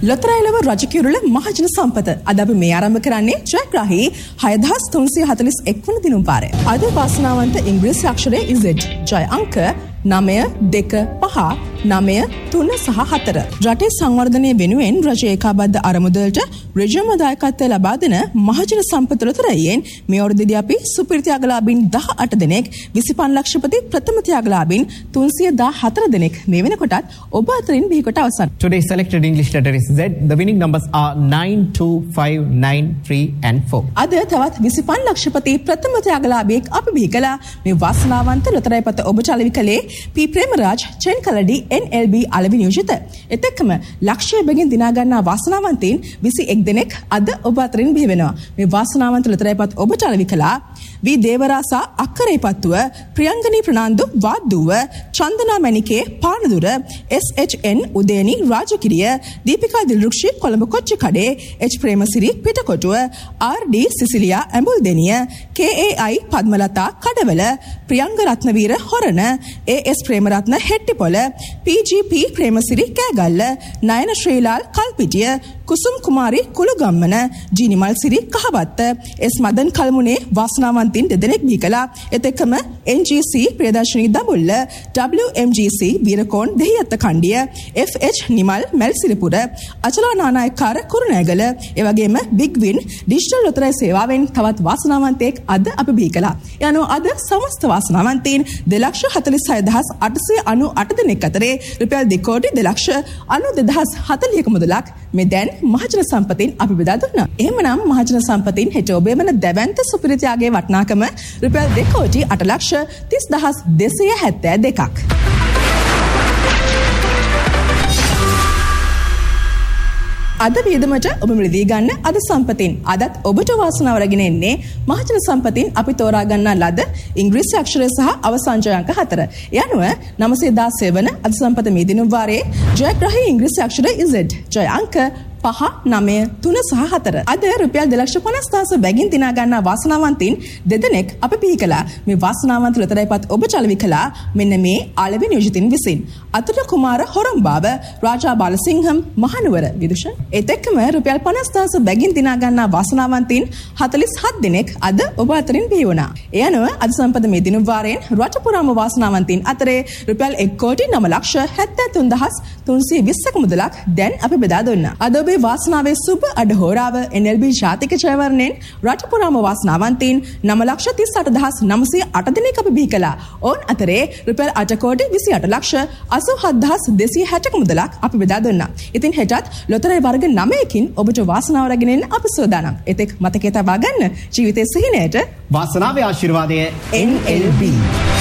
ලොතරැයිලව රජකිරුළ මහජන සම්පත. අද අපි මේ ආරම්භ කරන්නේ ජයග්‍රාහී 6341 වන දිනුම් පාරේ. අද වාසනාවන්ත ඉංග්‍රීසි අක්ෂරය Z. ජය අංක 9 2 5 9 3 සහ 4. රටේ සංවර්ධනය වෙනුවෙන් රජය ඒකාබද්ධ අරමුදලට ඍජුම දායකත්වය ලබා දෙන මහජන සම්පත ලොතරැයියෙන් මේ අවුරුද්දේදී අපි සුපිරි ත්‍යාගලාභීන් 18 දෙනෙක් 25 ලක්ෂපති ප්‍රථම ත්‍යාගලාභීන් 314 දෙනෙක් මේ වෙනකොටත් ඔබ අතරින් බිහිකොට අවසන්. Today's selected English letter is Z. The winning numbers are 9, 2, 5, 9, 3 and 4. අද තවත් 25 ලක්ෂපති ප්‍රථම ත්‍යාගලාභියෙක් අපි බිහි කළා. මේ වාසනාවන්ත ලොතරැයි පත ඔබ චලවි කළේ පී ප්‍රේමරාජ් චෙන්කලඩි NLB අලෙවි නියෝජිත. එත් එක්කම ලක්ෂය බැගින් දිනා ගන්නා වාසනාවන්තයින් 21 දෙනෙක් අද ඔබ අතරින් බිහි වෙනවා. මේ වාසනාවන්ත ලොතරැයි පත ඔබ චලවි කළා වී දේවරාසා Akkaraipattu Priyangani Fernando Wadduwa චන්දනා Menike Panadura SHN Udeni රාජකිරිය Deepika Dilrukshi Colombo Kochchikade H Premasiri Pitakotuwa RD සිසිලියා ඇඹුල්දෙනිය KAI පද්මලතා කඩවල ප්‍රියංග රත්නවීර හොරණ AS ප්‍රේමරත්න හෙට්ටිපොළ PGP ප්‍රේමසිරි කෑගල්ල නයන ශ්‍රීලාල් කල්පිටිය කුසුම් කුමාරි කුළුගම්මන ජීනිමල් සිරි කහවත්ත S මදන් කල්මුනේ වාසනාවන්තින් දෙදෙනෙක් බිහි කළා. එත් එක්කම NGC Priyadarshani Dambulla WMGC Weerakoon දෙහිඅත්ත කණ්ඩිය FH Nimal මැල්සිරිපුර Achala Nanayakkara Kurunegala එවැගේම බිග් වින් ඩිජිටල් ලොතරැයි සේවාවෙන් තවත් වාසනාවන්තයෙක් අද අපි බිහි කළා. යනෝ අද සමස්ත වාසනාවන්තයින් 2,46,698 දෙනෙක් අතරේ රුපියල් 2,02,90,040ක මුදලක් මේ දැන් මහජන සම්පතින් අපි බෙදා දුන්නා. එහෙමනම් මහජන සම්පතින් හෙට ඔබේ වන දැවැන්ත සුපිරි ත්‍යාගයේ වටිනාකම රුපියල් 2,08,30,272ක්. අද වියදමට ඔබ මිලදී ගන්න අද සම්පතින් අදත් ඔබට වාසනාව රැගෙන එන්නේ මහජන සම්පතින් අපි තෝරා ගන්නා ලද ඉංග්‍රීසි අක්ෂරය සහ අවසාන ජය අංක 4. යනුව 916 වන අද සම්පත මේ දින වාරයේ ජයග්‍රාහී ඉංග්‍රීසි අක්ෂරය Z. ජය අංක 5, 9, 3 සහ 4. අද රුපියල් 2,50,000 බැගින් දිනා ගන්නා වාසනාවන්තයින් දෙදෙනෙක් අප බිහි කළා. මේ වාසනාවන්ත ලොතරැයිපත් ඔබ චලවි කළා මෙන්න මේ ආලවි නියෝජිතින් විසින්. අතුල කුමාර හොරම්බාව රාජා බාලසිංහම් මහනුවර විදුෂ. ඒත් එක්කම රුපියල් 50,000 බැගින් දිනා ගන්නා වාසනාවන්තයින් 47 දෙනෙක් අද ඔබ අතරින් බිහි වුණා. ඒ අනුව අද සම්පත මේ දින වාරයෙන් රට පුරාම වාසනාවන්තයින් අතරේ රුපියල් 1,09,73,320ක මුදලක් දැන් අපි බෙදා දුන්නා. අද ඔබේ වාසනාවේ සුබ අඩහෝරාව NLB ජාතික ජයවර්ණයෙන් රට පුරාම වාසනාවන්තයින් 9,38,908 දෙනෙක් අපි බිහි කළා. ඔවුන් අතරේ රුපියල් 8,28,87,260ක මුදලක් අපි බෙදා දුන්නා. ඉතින් හෙටත් ලොතරැයි වර්ග 9කින් ඔබට වාසනාව රැගෙන එන්න අපි සූදානම්. එතෙක් මතකයේ තබා ගන්න ජීවිතයේ සිහිනයට වාසනාවේ ආශිර්වාදය NLB.